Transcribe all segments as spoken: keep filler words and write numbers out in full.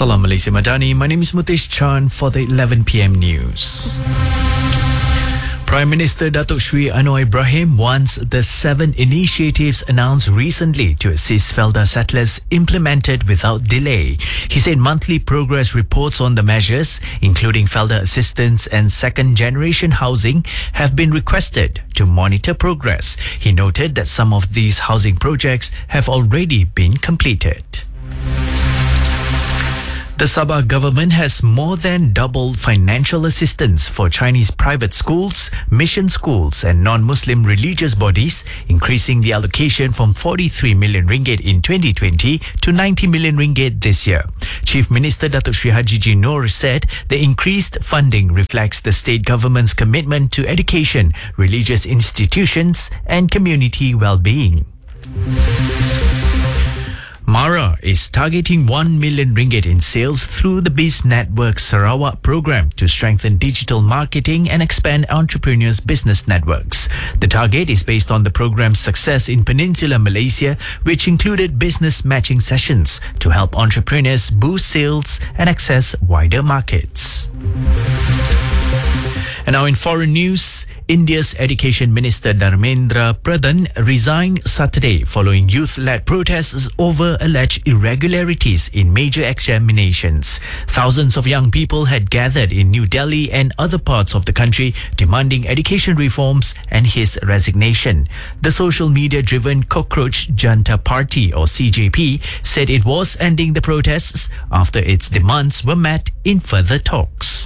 Salam Malaysia Madani. My name is Mutesh Chan for the eleven p m news. Prime Minister Datuk Sri Anwar Ibrahim wants the seven initiatives announced recently to assist Felda settlers implemented without delay. He said monthly progress reports on the measures, including Felda assistance and second generation housing, have been requested to monitor progress. He noted that some of these housing projects have already been completed. The Sabah government has more than doubled financial assistance for Chinese private schools, mission schools and non-Muslim religious bodies, increasing the allocation from forty-three million ringgit in twenty twenty to ninety million ringgit this year. Chief Minister Datuk Sri Haji G. Noor said the increased funding reflects the state government's commitment to education, religious institutions and community well-being. Mara is targeting one million ringgit in sales through the Biz Network Sarawak program to strengthen digital marketing and expand entrepreneurs' business networks. The target is based on the program's success in Peninsular Malaysia, which included business matching sessions to help entrepreneurs boost sales and access wider markets. And now in foreign news, India's Education Minister Dharmendra Pradhan resigned Saturday following youth-led protests over alleged irregularities in major examinations. Thousands of young people had gathered in New Delhi and other parts of the country demanding education reforms and his resignation. The social media-driven Cockroach Janta Party or C J P said it was ending the protests after its demands were met in further talks.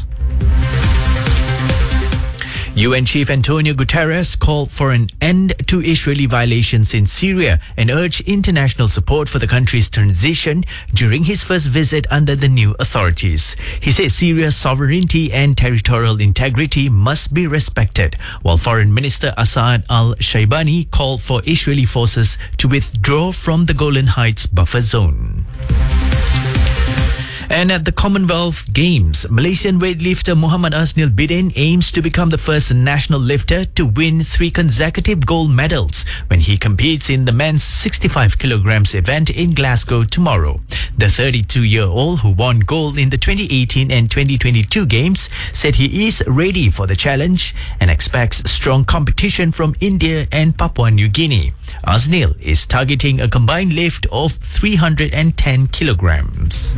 U N Chief Antonio Guterres called for an end to Israeli violations in Syria and urged international support for the country's transition during his first visit under the new authorities. He said Syria's sovereignty and territorial integrity must be respected, while Foreign Minister Asad al-Shaibani called for Israeli forces to withdraw from the Golan Heights buffer zone. And at the Commonwealth Games, Malaysian weightlifter Muhammad Asnil Bidin aims to become the first national lifter to win three consecutive gold medals when he competes in the men's sixty-five kilograms event in Glasgow tomorrow. The thirty-two-year-old who won gold in the twenty eighteen and twenty twenty-two games said he is ready for the challenge and expects strong competition from India and Papua New Guinea. Asnil is targeting a combined lift of three hundred ten kilograms.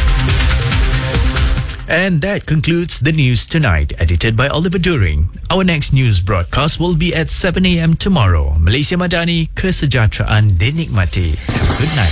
And that concludes the news tonight, edited by Oliver During. Our next news broadcast will be at seven a m tomorrow. Malaysia Madani, kesejahteraan dinikmati. Have a good night.